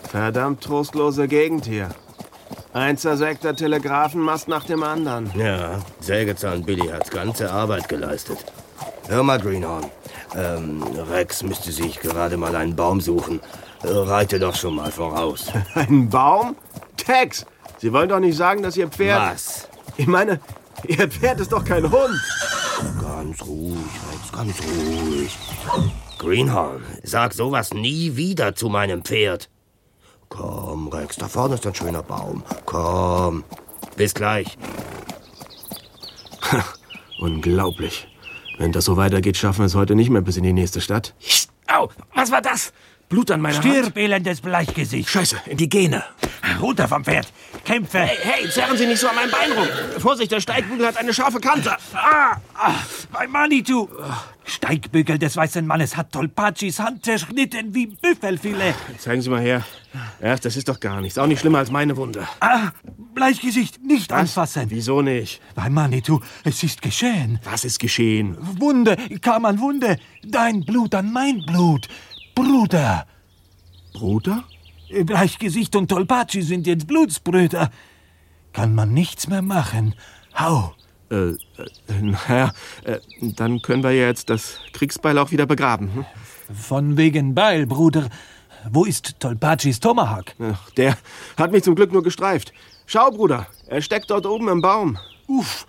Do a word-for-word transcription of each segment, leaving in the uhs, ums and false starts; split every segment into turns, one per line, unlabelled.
Verdammt trostlose Gegend hier. Ein zersägter Telegrafenmast nach dem anderen.
Ja, Sägezahn Billy hat ganze Arbeit geleistet. Hör mal, Greenhorn. Ähm, Rex müsste sich gerade mal einen Baum suchen. Reite doch schon mal voraus.
Einen Baum? Tex, Sie wollen doch nicht sagen, dass Ihr Pferd...
Was?
Ich meine, Ihr Pferd ist doch kein Hund.
Ganz ruhig, Rex, ganz ruhig. Greenhorn, sag sowas nie wieder zu meinem Pferd. Komm, Rex, da vorne ist ein schöner Baum. Komm. Bis gleich.
Unglaublich. Wenn das so weitergeht, schaffen wir es heute nicht mehr bis in die nächste Stadt.
Au, was war das?
Blut an meiner
Stirb,
Hand.
elendes Bleichgesicht.
Scheiße, die Gene.
Runter vom Pferd. Kämpfe.
Hey, hey, zerren Sie nicht so an meinem Bein rum. Vorsicht, der Steigbügel hat eine scharfe Kante.
Ah, ah mein Manitou. Steigbügel des weißen Mannes hat Tolpachis Hand zerschnitten wie Büffelfilet.
Zeigen Sie mal her. Ach, das ist doch gar nichts. Auch nicht schlimmer als meine Wunde.
Ah, Bleichgesicht, nicht
Was?
anfassen.
Wieso nicht?
Mein Manitou, es ist geschehen.
Was ist geschehen?
Wunde, kam an Wunde. Dein Blut an mein Blut. Bruder.
Bruder?
Bleichgesicht und Tolpachi sind jetzt Blutsbrüder. Kann man nichts mehr machen. Hau.
Äh, äh naja, äh, dann können wir ja jetzt das Kriegsbeil auch wieder begraben. Hm?
Von wegen Beil, Bruder. Wo ist Tolpachis Tomahawk?
Ach, der hat mich zum Glück nur gestreift. Schau, Bruder, er steckt dort oben im Baum.
Uff,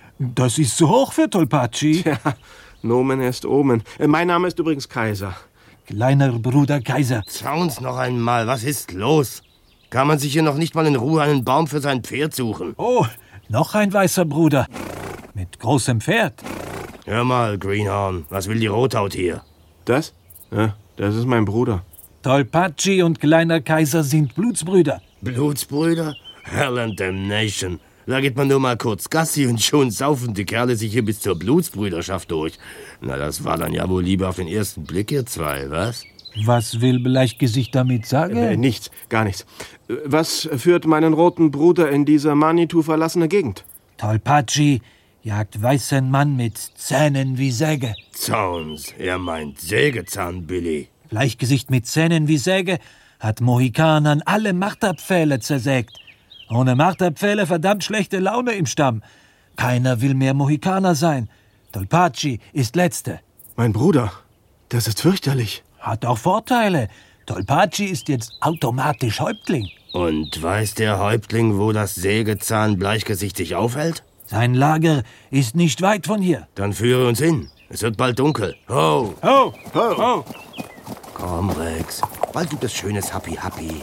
das ist zu hoch für Tolpachi.
Ja, Nomen est Omen. Äh, mein Name ist übrigens Kaiser.
Kleiner Bruder Kaiser.
Schauen's noch einmal, was ist los? Kann man sich hier noch nicht mal in Ruhe einen Baum für sein Pferd suchen?
Oh, noch ein weißer Bruder. Mit großem Pferd.
Hör mal, Greenhorn, was will die Rothaut hier?
Das? Ja, das ist mein Bruder.
Tolpachi und kleiner Kaiser sind Blutsbrüder.
Blutsbrüder? Hell and damnation. Da geht man nur mal kurz Gassi und schon saufen die Kerle sich hier bis zur Blutsbrüderschaft durch. Na, das war dann ja wohl lieber auf den ersten Blick, ihr zwei, was?
Was will Bleichgesicht damit sagen?
Äh, nichts, gar nichts. Was führt meinen roten Bruder in diese Manitou verlassene Gegend?
Tolpachi jagt weißen Mann mit Zähnen wie Säge.
Zauns, er meint Sägezahn, Billy.
Bleichgesicht mit Zähnen wie Säge hat Mohikanern alle Marterpfähle zersägt. Ohne Marterpfähle verdammt schlechte Laune im Stamm. Keiner will mehr Mohikaner sein. Tolpachi ist Letzte.
Mein Bruder, das ist fürchterlich.
Hat auch Vorteile. Tolpachi ist jetzt automatisch Häuptling.
Und weiß der Häuptling, wo das Sägezahn Bleichgesicht sich aufhält?
Sein Lager ist nicht weit von hier.
Dann führe uns hin. Es wird bald dunkel. Ho!
Ho! Ho! Ho!
Komm, Rex. Bald gibt es schönes Happy-Happy.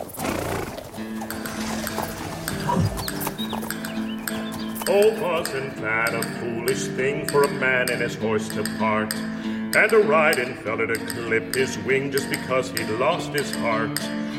Oh, wasn't that a foolish thing for a man and his horse to part? And a riding fella to clip his wing just because he'd lost his heart?